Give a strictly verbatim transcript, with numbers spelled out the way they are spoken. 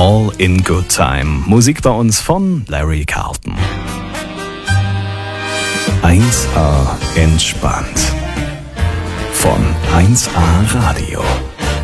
All in Good Time. Musik bei uns von Larry Carlton. eins A entspannt. Von eins A Radio.